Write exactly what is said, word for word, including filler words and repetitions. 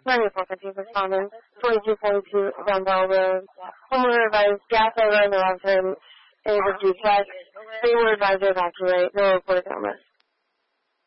ninety-four fifteen responding, twenty-two forty-two Dunbar Road. Homeowner advised gas over in the left turn, able to check. They were advised to evacuate. No reported illness.